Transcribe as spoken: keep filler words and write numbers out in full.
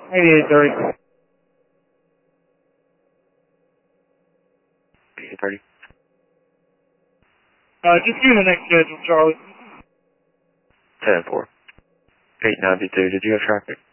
eighty-eight thirty. eighty-eight thirty. Uh, just give me the next schedule, Charlie. ten four. eight ninety-two, did you have traffic?